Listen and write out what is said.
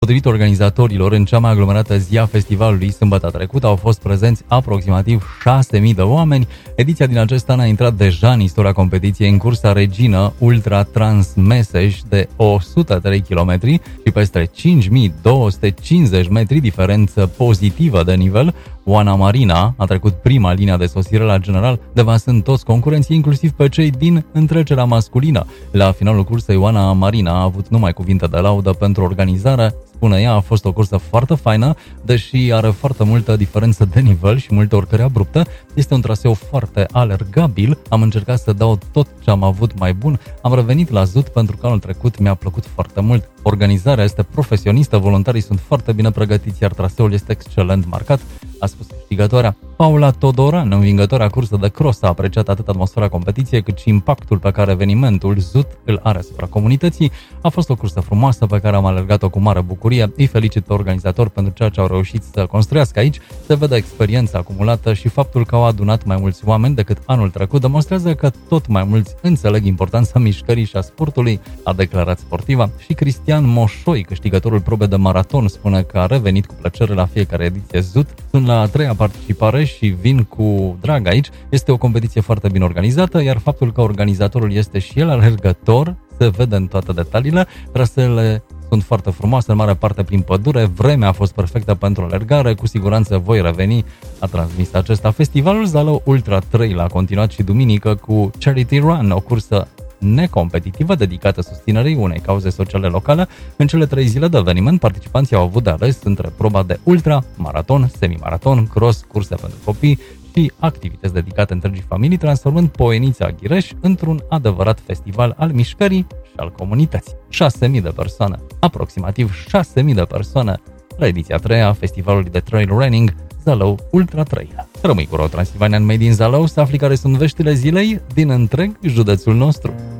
Potrivit organizatorilor, în cea mai aglomerată zi a festivalului, sâmbătă trecută, au fost prezenți aproximativ 6.000 de oameni. Ediția din acest an a intrat deja în istoria competiției în cursa regină Ultra Trans Message de 103 km și peste 5.250 metri diferență pozitivă de nivel. Oana Marina a trecut prima linie de sosire la general, devansând toți concurenții, inclusiv pe cei din întrecerea masculină. La finalul cursei, Oana Marina a avut numai cuvinte de laudă pentru organizare. Spune ea, a fost o cursă foarte faină, deși are foarte multă diferență de nivel și multe urcări abrupte. Este un traseu foarte alergabil, am încercat să dau tot ce am avut mai bun. Am revenit la Zut pentru că anul trecut mi-a plăcut foarte mult. Organizarea este profesionistă, voluntarii sunt foarte bine pregătiți, iar traseul este excelent marcat, a spus câștigătoarea. Paula Todoran, învingătoarea cursă de cross, a apreciat atât atmosfera competiției cât și impactul pe care evenimentul Zut îl are asupra comunității. A fost o cursă frumoasă pe care am alergat-o cu mare bucurie. Îi felicit pe organizator pentru ceea ce au reușit să construiască aici. Se vede experiența acumulată și faptul că au adunat mai mulți oameni decât anul trecut demonstrează că tot mai mulți înțeleg importanța mișcării și a sportului, a declarat sportiva. Și Cristian Moșoi, câștigătorul probe de maraton, spune că a revenit cu plăcere la fiecare ediție Zut. Sunt la a treia participare și vin cu drag aici. Este o competiție foarte bine organizată, iar faptul că organizatorul este și el alergător se vede în toate detaliile. Traseele sunt foarte frumoase, în mare parte prin pădure, vremea a fost perfectă pentru alergare, cu siguranță voi reveni, a transmis acesta. Festivalul Zalău Ultra Trail a continuat și duminică cu Charity Run, o cursă necompetitivă dedicată susținerii unei cauze sociale locale. În cele 3 zile de eveniment, participanții au avut de ales între proba de ultra, maraton, semimaraton, cross, curse pentru copii și activități dedicate întregii familii, transformând Poienița Ghireș într-un adevărat festival al mișcării și al comunității. 6.000 de persoane, aproximativ 6.000 de persoane la ediția 3 a festivalului de trail running Zalău Ultra Trail. Rămâi cu Ro Transilvanian Made in Zalău să afli care sunt veștile zilei din întreg județul nostru.